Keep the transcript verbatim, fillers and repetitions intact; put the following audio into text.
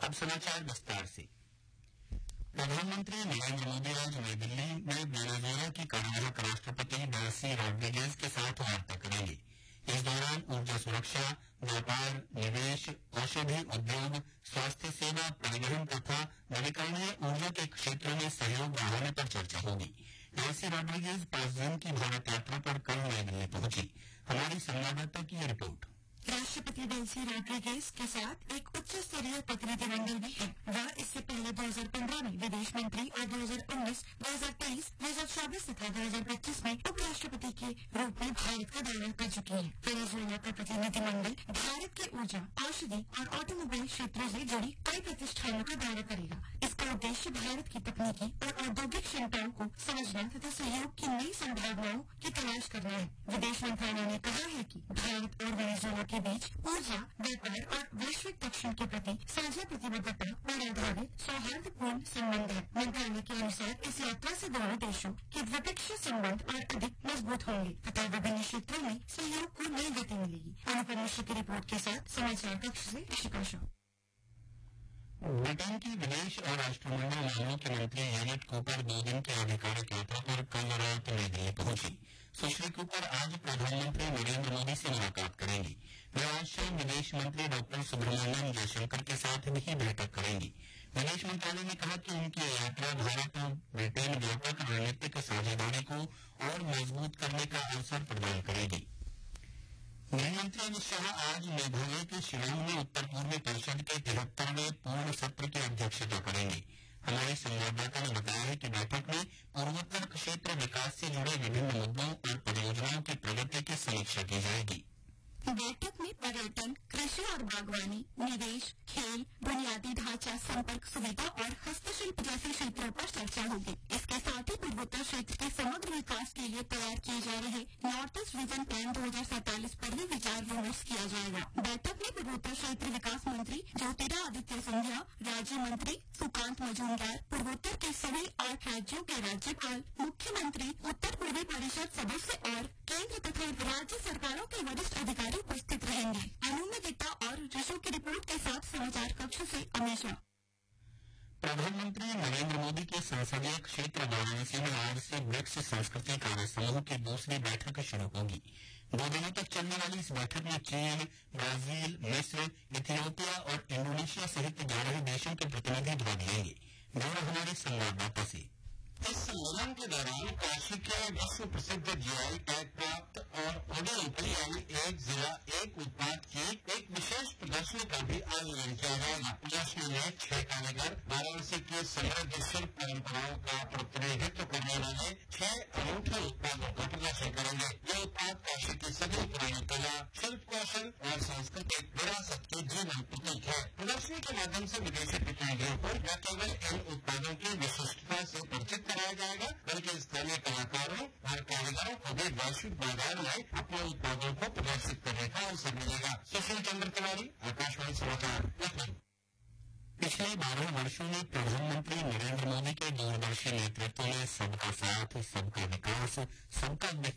अब समाचार विस्तार से। प्रधानमंत्री नरेंद्र मोदी आज नई दिल्ली में वेनेजुएला की कार्यवाहक राष्ट्रपति डेल्सी रॉड्रिगेज के साथ वार्ता करेंगे। इस दौरान ऊर्जा सुरक्षा, व्यापार, निवेश, औषधि उद्योग, स्वास्थ्य सेवा, परिवहन तथा नवीकरणीय ऊर्जा के क्षेत्र में सहयोग बढ़ाने पर चर्चा होगी। डेल्सी रॉड्रिगेज पांच दिन की भारत यात्रा पर कल नई दिल्ली पहुंची। हमारी संवाददाता की रिपोर्ट। राष्ट्रपति डेल्सी रॉड्रिगेज के साथ एक उच्च स्तरीय प्रतिनिधिमंडल भी है। वह इससे पहले दो हजार पंद्रह में विदेश मंत्री और दो हजार उन्नीस, दो हजार तेईस, दो हजार चौबीस तथा दो हजार पच्चीस में उपराष्ट्रपति के रूप में भारत का दौरा कर चुकी है। वेनेजुएला का प्रतिनिधिमंडल भारत के ऊर्जा, औषधि और ऑटोमोबाइल क्षेत्रों से जुड़ी कई प्रतिष्ठानों का दौरा करेगा। इसका उद्देश्य भारत की तकनीकी और औद्योगिक क्षमताओं को समझना तथा सहयोग की नई संभावनाओं की तलाश करना है। विदेश मंत्रालय ने कहा है कि भारत और वेनेजुएला के बीच ऊर्जा, व्यापार और वैश्विक दक्षिण के प्रति साझा प्रतिबद्धता पर आधारित सौहार्दपूर्ण संबंध है। मंत्रालय के अनुसार इस यात्रा से दोनों देशों के द्विपक्षीय संबंध और अधिक मजबूत होंगे तथा विभिन्न क्षेत्रों में सहयोग को नई गति मिलेगी। अनुपम मिश्र की रिपोर्ट के साथ समाचार कक्ष से ऋषिका शाह। ब्रिटेन की विदेश और राष्ट्रमंडल मामलों के मंत्री जेनेट कूपर दो दिन की आधिकारिक यात्रा पर कल रात नई दिल्ली पहुंची। सुश्री कूपर आज प्रधानमंत्री नरेंद्र मोदी से मुलाकात करेंगी। वे आज शाम विदेश मंत्री डॉक्टर सुब्रमण्यम जयशंकर के साथ भी बैठक करेंगी। विदेश मंत्रालय ने कहा कि उनकी यह यात्रा भारत और ब्रिटेन व्यापक रणनीतिक साझेदारी को और मजबूत करने का अवसर प्रदान करेगी। गृहमंत्री अमित शाह आज मेघालय के शिलांग में उत्तर पूर्वी परिषद के तिहत्तरवें पूर्ण सत्र की अध्यक्षता करेंगे। हमारे संवाददाता ने बताया है कि बैठक में पूर्वोत्तर क्षेत्र विकास से जुड़े विभिन्न मुद्दों और परियोजनाओं की प्रगति की समीक्षा की जाएगी। बैठक में पर्यटन, कृषि और बागवानी, निवेश, खेल, बुनियादी ढांचा, संपर्क सुविधा और हस्तशिल्प जैसे क्षेत्रों पर चर्चा होगी। इसके साथ ही पूर्वोत्तर क्षेत्र के समग्र विकास के लिए तैयार किए जा रहे नॉर्थ ईस्ट विजन प्लान दो हजार सैतालीस पर भी विचार विमर्श किया जाएगा। बैठक में पूर्वोत्तर क्षेत्र विकास मंत्री ज्योतिरादित्य सिंधिया, राज्य मंत्री सुकांत मजूमदार, पूर्वोत्तर के सभी आठ राज्यों के राज्यपाल, मुख्यमंत्री, उत्तर पूर्वी परिषद सदस्य और केंद्र तथा राज्य सरकारों के वरिष्ठ अधिकारी उपस्थित रहेंगे। अनुमिता और ऋषु की रिपोर्ट के साथ समाचार कक्ष से अमीषा। प्रधानमंत्री नरेंद्र मोदी के संसदीय क्षेत्र वाराणसी में आज से ब्रिक्स संस्कृति कार्य समूह की दूसरी बैठक शुरू होगी। दो दिनों तक चलने वाली इस बैठक में चीन, ब्राजील, मिस्र, इथियोपिया और इंडोनेशिया सहित ग्यारह देशों के प्रतिनिधि भाग लेंगे। ब्यौरा हमारे संवाददाता से। इस सम्मेलन के दौरान काशी के विश्व प्रसिद्ध जीआई टैग प्राप्त और ओडीओपी यानी एक जिला एक उत्पाद की एक विशेष प्रदर्शनी का भी आयोजन किया जाएगा। प्रदर्शनी में छह कारीगर वाराणसी की समृद्ध शिल्प परंपराओं का प्रतिनिधित्व करने वाले छह अनूठे उत्पादों का प्रदर्शन करेंगे। ये उत्पाद काशी की सभी पुरानी कला, शिल्प कौशल और सांस्कृतिक विरासत के जीवन प्रतीक है। प्रदर्शनी के माध्यम से विदेशी प्रतिनिधियों को न केवल इन उत्पादों की विशिष्टता से परिचित कराया जाएगा बल्कि स्थानीय कलाकारों और कारीगरों को भी वैश्विक बाजार में अपने उत्पादों को प्रदर्शित करने का अवसर मिलेगा। सुशील चंद्र तिवारी, आकाशवाणी समाचार, लखनऊ। पिछले बारह वर्षों में प्रधानमंत्री नरेंद्र मोदी के दूरदर्शी नेतृत्व में सबका साथ, सबका विकास, सबका